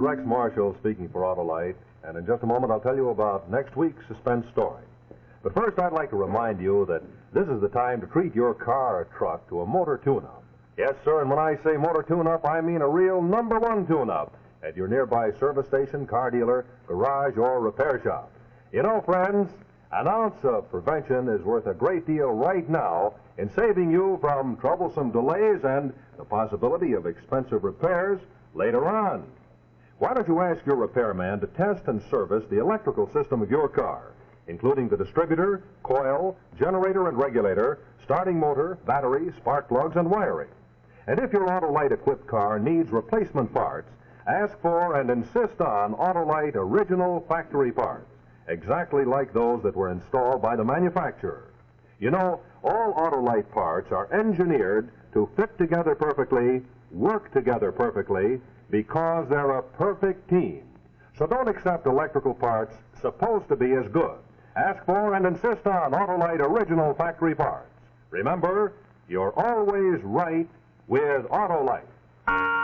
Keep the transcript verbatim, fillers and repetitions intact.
Rex Marshall speaking for Autolite, and in just a moment I'll tell you about next week's suspense story. But first I'd like to remind you that this is the time to treat your car or truck to a motor tune-up. Yes, sir, and when I say motor tune-up, I mean a real number one tune-up at your nearby service station, car dealer, garage, or repair shop. You know, friends, an ounce of prevention is worth a great deal right now in saving you from troublesome delays and the possibility of expensive repairs later on. Why don't you ask your repairman to test and service the electrical system of your car, including the distributor, coil, generator and regulator, starting motor, battery, spark plugs, and wiring. And if your Autolite-equipped car needs replacement parts, ask for and insist on Autolite original factory parts, exactly like those that were installed by the manufacturer. You know, all Autolite parts are engineered to fit together perfectly, work together perfectly, because they're a perfect team. So don't accept electrical parts supposed to be as good. Ask for and insist on Autolite original factory parts. Remember, you're always right with Autolite.